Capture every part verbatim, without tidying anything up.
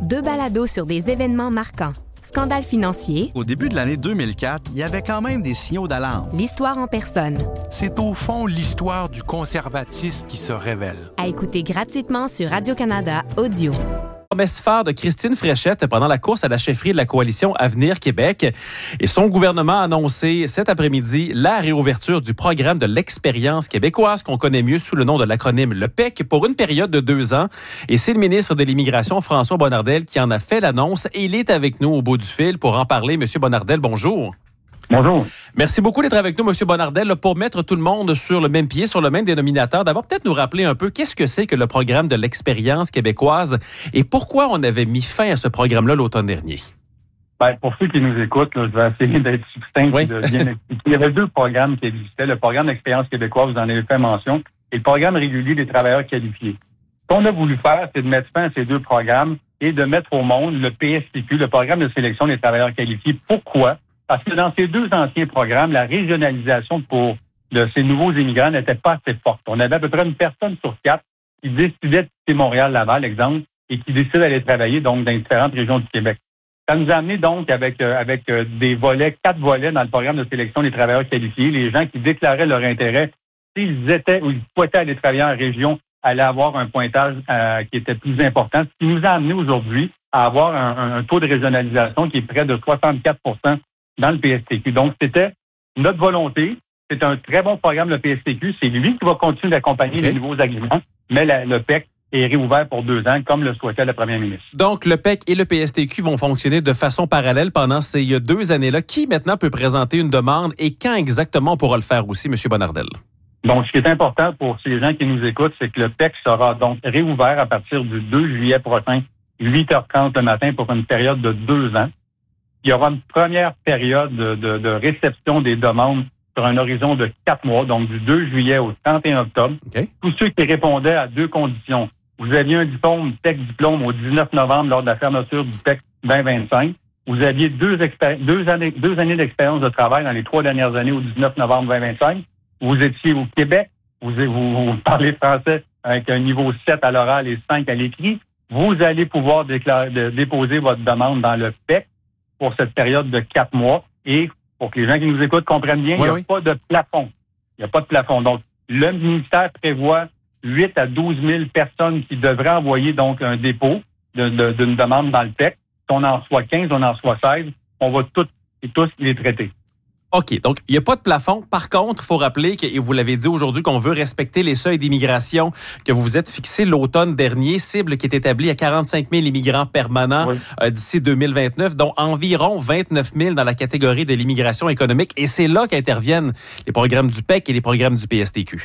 Deux balados sur des événements marquants. Scandale financier. Au début de l'année deux mille quatre, il y avait quand même des signaux d'alarme. L'histoire en personne. C'est au fond l'histoire du conservatisme qui se révèle. À écouter gratuitement sur Radio-Canada Audio. Promesse phare de Christine Fréchette pendant la course à la chefferie de la coalition Avenir Québec. Et son gouvernement a annoncé cet après-midi la réouverture du programme de l'expérience québécoise, qu'on connaît mieux sous le nom de l'acronyme le P E C, pour une période de deux ans. Et c'est le ministre de l'Immigration, François Bonnardel, qui en a fait l'annonce. Et il est avec nous au bout du fil pour en parler. Monsieur Bonnardel, bonjour. Bonjour. Merci beaucoup d'être avec nous, Monsieur Bonnardel, pour mettre tout le monde sur le même pied, sur le même dénominateur. D'abord, peut-être nous rappeler un peu qu'est-ce que c'est que le programme de l'expérience québécoise et pourquoi on avait mis fin à ce programme-là l'automne dernier. Ben, pour ceux qui nous écoutent, là, je vais essayer d'être succinct oui. et de bien expliquer. Il y avait deux programmes qui existaient. Le programme d'expérience québécoise, vous en avez fait mention, et le programme régulier des travailleurs qualifiés. Ce qu'on a voulu faire, c'est de mettre fin à ces deux programmes et de mettre au monde le P S T Q, le programme de sélection des travailleurs qualifiés. Pourquoi? Parce que dans ces deux anciens programmes, la régionalisation pour de ces nouveaux immigrants n'était pas assez forte. On avait à peu près une personne sur quatre qui décidait de quitter Montréal-Laval, exemple, et qui décidait d'aller travailler donc dans différentes régions du Québec. Ça nous a amené donc avec euh, avec euh, des volets, quatre volets dans le programme de sélection des travailleurs qualifiés. Les gens qui déclaraient leur intérêt, s'ils étaient ou ils souhaitaient aller travailler en région, allaient avoir un pointage euh, qui était plus important. Ce qui nous a amené aujourd'hui à avoir un, un taux de régionalisation qui est près de soixante-quatre pour cent dans le P S T Q. Donc, c'était notre volonté. C'est un très bon programme, le P S T Q. C'est lui qui va continuer d'accompagner okay. les nouveaux agréments, mais la, le P E C est réouvert pour deux ans, comme le souhaitait le premier ministre. Donc, le P E C et le P S T Q vont fonctionner de façon parallèle pendant ces deux années-là. Qui, maintenant, peut présenter une demande et quand exactement on pourra le faire aussi, M. Bonnardel? Donc, ce qui est important pour ces gens qui nous écoutent, c'est que le P E C sera donc réouvert à partir du deux juillet prochain, huit heures trente le matin, pour une période de deux ans. Il y aura une première période de, de, de réception des demandes sur un horizon de quatre mois, donc du deux juillet au trente et un octobre. Okay. Tous ceux qui répondaient à deux conditions. Vous aviez un diplôme, P E C diplôme au dix-neuf novembre lors de la fermeture du P E C vingt vingt-cinq. Vous aviez deux, expéri- deux, années, deux années d'expérience de travail dans les trois dernières années au dix-neuf novembre vingt vingt-cinq. Vous étiez au Québec. Vous, vous, vous parlez français avec un niveau sept à l'oral et cinq à l'écrit. Vous allez pouvoir déclarer, de, déposer votre demande dans le P E C pour cette période de quatre mois. Et pour que les gens qui nous écoutent comprennent bien, oui, il n'y a oui. pas de plafond. Il n'y a pas de plafond. Donc, le ministère prévoit huit à douze mille personnes qui devraient envoyer donc un dépôt de, de, d'une demande dans le P E C. Si on en reçoit quinze, on en reçoit seize, on va toutes et tous les traiter. OK. Donc, il n'y a pas de plafond. Par contre, il faut rappeler, que, et vous l'avez dit aujourd'hui, qu'on veut respecter les seuils d'immigration que vous vous êtes fixés l'automne dernier, cible qui est établie à quarante-cinq mille immigrants permanents oui. euh, d'ici deux mille vingt-neuf, dont environ vingt-neuf mille dans la catégorie de l'immigration économique. Et c'est là qu'interviennent les programmes du P E C et les programmes du P S T Q.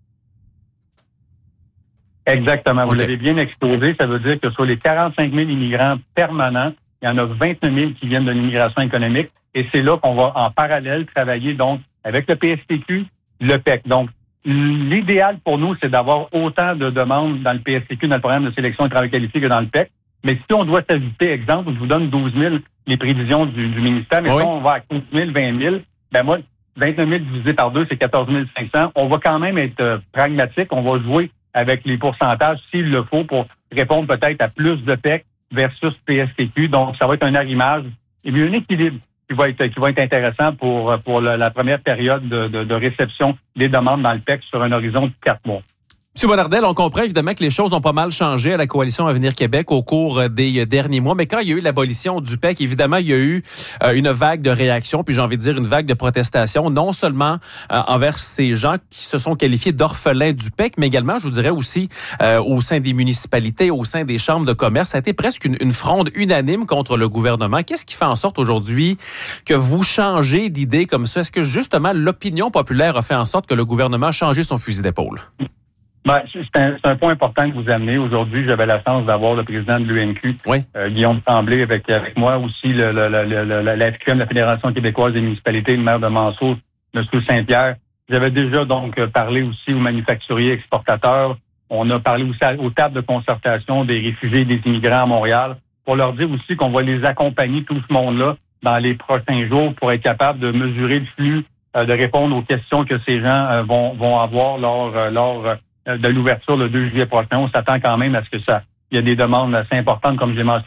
Exactement. Vous okay. l'avez bien exposé. Ça veut dire que sur les quarante-cinq mille immigrants permanents, il y en a vingt-neuf mille qui viennent de l'immigration économique. Et c'est là qu'on va en parallèle travailler donc avec le P S T Q, le P E C. Donc, l'idéal pour nous, c'est d'avoir autant de demandes dans le P S T Q, dans le programme de sélection des travailleurs qualifiés, que dans le P E C. Mais si on doit s'ajouter, exemple, je vous donne douze mille les prévisions du, du ministère, mais oui. si on va à quinze mille, vingt mille, ben moi, vingt-neuf mille divisé par deux, c'est quatorze mille cinq cents. On va quand même être euh, pragmatique. On va jouer avec les pourcentages s'il le faut pour répondre peut-être à plus de P E C versus P S T Q. Donc, ça va être un arrimage et bien un équilibre qui va être qui va être intéressant pour pour la, la première période de, de, de réception des demandes dans le P E C sur un horizon de quatre mois. M. Bonnardel, on comprend évidemment que les choses ont pas mal changé à la Coalition Avenir Québec au cours des derniers mois, mais quand il y a eu l'abolition du P E C, évidemment, il y a eu euh, une vague de réaction, puis j'ai envie de dire une vague de protestation, non seulement euh, envers ces gens qui se sont qualifiés d'orphelins du P E C, mais également, je vous dirais aussi, euh, au sein des municipalités, au sein des chambres de commerce. Ça a été presque une, une fronde unanime contre le gouvernement. Qu'est-ce qui fait en sorte aujourd'hui que vous changez d'idée comme ça? Est-ce que justement l'opinion populaire a fait en sorte que le gouvernement a changé son fusil d'épaule? Ben, c'est, un, c'est un point important que vous amenez. Aujourd'hui, j'avais la chance d'avoir le président de l'U N Q, oui. euh, Guillaume Tremblay, avec, avec moi aussi, le, le, le, le, la F Q M, la Fédération québécoise des municipalités, le maire de Manceau, M. Saint-Pierre. J'avais déjà donc parlé aussi aux manufacturiers exportateurs. On a parlé aussi aux tables de concertation des réfugiés et des immigrants à Montréal pour leur dire aussi qu'on va les accompagner, tout ce monde-là, dans les prochains jours pour être capable de mesurer le flux, euh, de répondre aux questions que ces gens euh, vont, vont avoir lors, euh, lors euh, de l'ouverture le deux juillet prochain. On s'attend quand même à ce que ça, il y a des demandes assez importantes, comme j'ai mentionné